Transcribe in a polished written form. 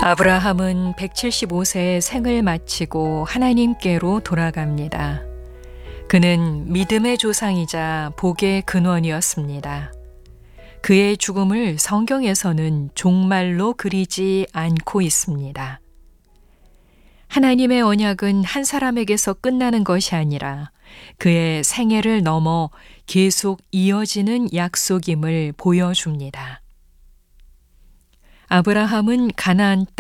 아브라함은 175세에 생을 마치고 하나님께로 돌아갑니다. 그는 믿음의 조상이자 복의 근원이었습니다. 그의 죽음을 성경에서는 종말로 그리지 않고 있습니다. 하나님의 언약은 한 사람에게서 끝나는 것이 아니라 그의 생애를 넘어 계속 이어지는 약속임을 보여줍니다. 아브라함은 가나안